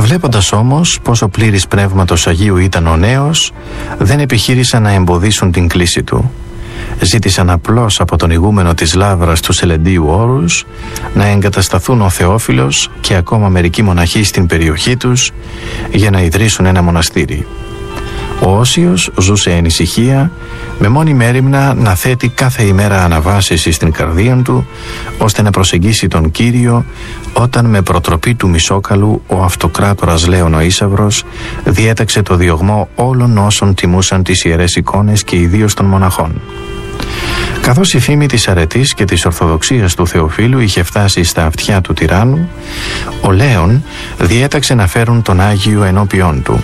Βλέποντας όμως πόσο πλήρης πνεύματος Αγίου ήταν ο νέος, δεν επιχείρησαν να εμποδίσουν την κλίση του. Ζήτησαν απλώς από τον ηγούμενο της Λάβρας του Σελεντίου Όρους να εγκατασταθούν ο Θεόφιλος και ακόμα μερικοί μοναχοί στην περιοχή τους για να ιδρύσουν ένα μοναστήρι. Ο Όσιος ζούσε εν ησυχία, με μόνη μέριμνα να θέτει κάθε ημέρα αναβάσεις στην καρδία του, ώστε να προσεγγίσει τον Κύριο, όταν με προτροπή του Μισόκαλου ο αυτοκράτορας Λέων ο Ίσαυρος διέταξε το διωγμό όλων όσων τιμούσαν τις ιερές εικόνες και ιδίως των μοναχών. Καθώς η φήμη της αρετής και της ορθοδοξίας του Θεοφύλου είχε φτάσει στα αυτιά του τυράννου, ο Λέων διέταξε να φέρουν τον Άγιο ενώπιόν του.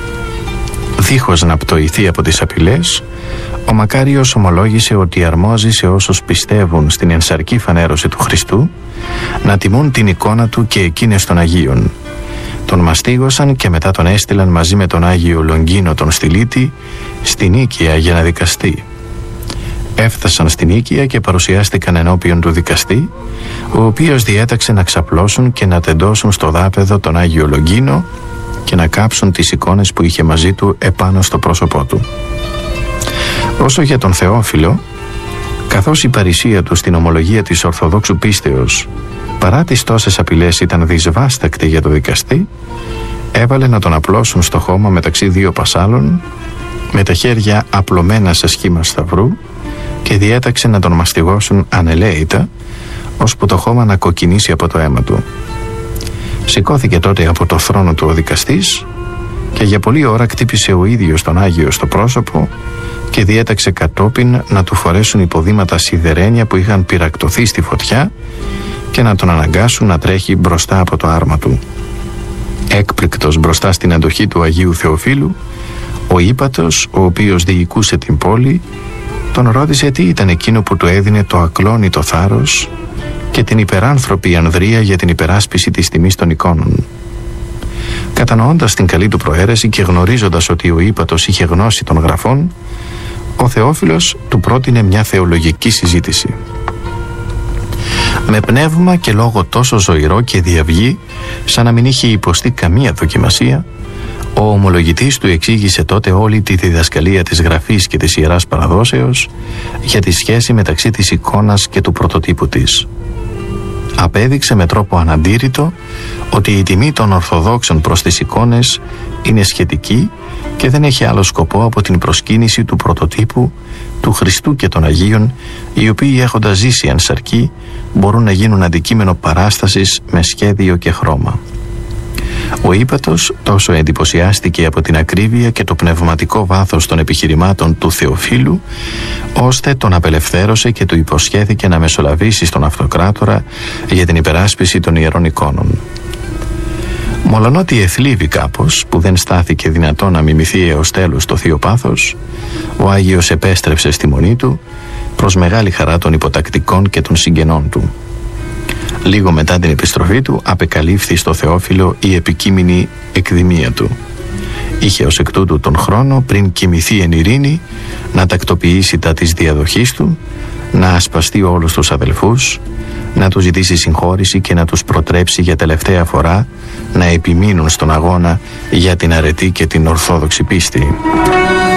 Δίχως να πτωηθεί από τις απειλές, ο Μακάριος ομολόγησε ότι αρμόζει σε όσους πιστεύουν στην ενσαρκή φανέρωση του Χριστού να τιμούν την εικόνα του και εκείνες των Αγίων. Τον μαστίγωσαν και μετά τον έστειλαν μαζί με τον Άγιο Λογγίνο τον Στυλίτη στην Νίκαια για να δικαστεί. Έφτασαν στην Νίκαια και παρουσιάστηκαν ενώπιον του δικαστή, ο οποίος διέταξε να ξαπλώσουν και να τεντώσουν στο δάπεδο τον Άγιο Λογγίνο και να κάψουν τις εικόνες που είχε μαζί του επάνω στο πρόσωπό του. Όσο για τον Θεόφιλο, καθώς η παρησία του στην ομολογία της Ορθοδόξου πίστεως παρά τις τόσες απειλές ήταν δυσβάστακτη για το δικαστή, έβαλε να τον απλώσουν στο χώμα μεταξύ δύο πασάλων με τα χέρια απλωμένα σε σχήμα σταυρού και διέταξε να τον μαστιγώσουν ανελαίητα, ώσπου το χώμα να κοκκινήσει από το αίμα του. Σηκώθηκε τότε από το θρόνο του ο δικαστής και για πολλή ώρα κτύπησε ο ίδιος τον Άγιο στο πρόσωπο και διέταξε κατόπιν να του φορέσουν υποδήματα σιδερένια που είχαν πυρακτωθεί στη φωτιά και να τον αναγκάσουν να τρέχει μπροστά από το άρμα του. Έκπληκτος μπροστά στην αντοχή του Αγίου Θεοφύλου, ο ύπατος, ο οποίος διοικούσε την πόλη, τον ρώτησε τι ήταν εκείνο που του έδινε το ακλόνητο θάρρος και την υπεράνθρωπη ανδρεία για την υπεράσπιση της τιμής των εικόνων. Κατανοώντας την καλή του προαίρεση και γνωρίζοντας ότι ο ύπατος είχε γνώση των γραφών, ο Θεόφιλος του πρότεινε μια θεολογική συζήτηση. Με πνεύμα και λόγο τόσο ζωηρό και διαυγή, σαν να μην είχε υποστεί καμία δοκιμασία, ο ομολογητής του εξήγησε τότε όλη τη διδασκαλία της Γραφής και της Ιεράς Παραδόσεως για τη σχέση μεταξύ της εικόνας και του πρωτοτύπου της. Απέδειξε με τρόπο αναντήρητο ότι η τιμή των Ορθοδόξων προς τις εικόνες είναι σχετική και δεν έχει άλλο σκοπό από την προσκύνηση του πρωτοτύπου, του Χριστού και των Αγίων, οι οποίοι έχοντας ζήσει εν σαρκή μπορούν να γίνουν αντικείμενο παράστασης με σχέδιο και χρώμα. Ο ύπατος τόσο εντυπωσιάστηκε από την ακρίβεια και το πνευματικό βάθος των επιχειρημάτων του Θεοφύλου, ώστε τον απελευθέρωσε και του υποσχέθηκε να μεσολαβήσει στον αυτοκράτορα για την υπεράσπιση των ιερών εικόνων. Μολονότι εθλίβει κάπως, που δεν στάθηκε δυνατό να μιμηθεί έως τέλους το θείο πάθος, ο Άγιος επέστρεψε στη μονή του προς μεγάλη χαρά των υποτακτικών και των συγγενών του. Λίγο μετά την επιστροφή του απεκαλύφθη στο Θεόφιλο η επικείμενη εκδημία του. Είχε ως εκ τούτου τον χρόνο πριν κοιμηθεί εν ειρήνη να τακτοποιήσει τα της διαδοχής του, να ασπαστεί όλους τους αδελφούς, να τους ζητήσει συγχώρηση και να τους προτρέψει για τελευταία φορά να επιμείνουν στον αγώνα για την αρετή και την ορθόδοξη πίστη.